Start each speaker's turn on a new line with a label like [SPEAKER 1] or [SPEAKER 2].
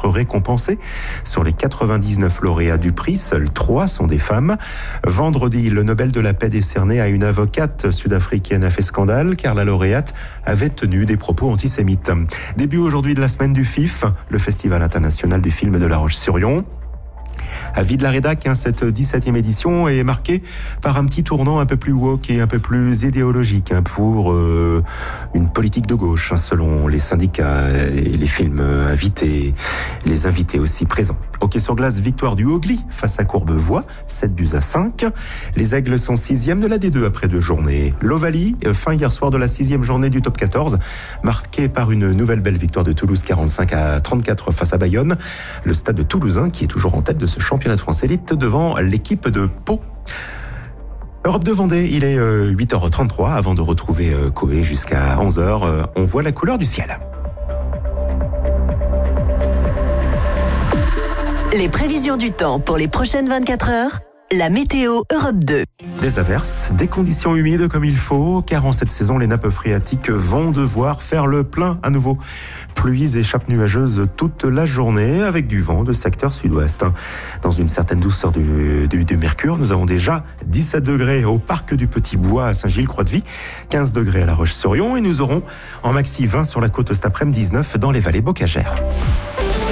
[SPEAKER 1] être récompensés. Sur les 99 lauréats du prix, seuls 3 sont des femmes. Vendredi, le Nobel de la paix décerné à une avocate sud-africaine a fait scandale car la lauréate avait tenu des propos antisémites. Début aujourd'hui de la semaine du FIF, le Festival international du film de La Roche-sur-Yon. Avis de la rédac, cette 17e édition est marquée par un petit tournant un peu plus woke et un peu plus idéologique pour une politique de gauche, selon les syndicats et les films invités, les invités aussi présents. Hockey sur glace, victoire du Hogli face à Courbevoie, 7-5. Les Aigles sont 6e de la D2 après 2 journées. L'Ovalie, fin hier soir de la 6e journée du top 14, marquée par une nouvelle belle victoire de Toulouse 45-34 face à Bayonne. Le stade de Toulousain qui est toujours en tête de ce championnat de France élite devant l'équipe de Pau. Europe de Vendée, il est 8h33 avant de retrouver Coé jusqu'à 11h. On voit la couleur du ciel.
[SPEAKER 2] Les prévisions du temps pour les prochaines 24 heures. La météo Europe 2.
[SPEAKER 1] Des averses, des conditions humides comme il faut, car en cette saison, les nappes phréatiques vont devoir faire le plein à nouveau. Pluies et échappes nuageuses toute la journée, avec du vent de secteur sud-ouest. Dans une certaine douceur du mercure, nous avons déjà 17 degrés au parc du Petit Bois à Saint-Gilles-Croix-de-Vie, 15 degrés à La Roche-sur-Yon, et nous aurons en maxi 20 sur la côte cet après-midi, 19 dans les vallées bocagères.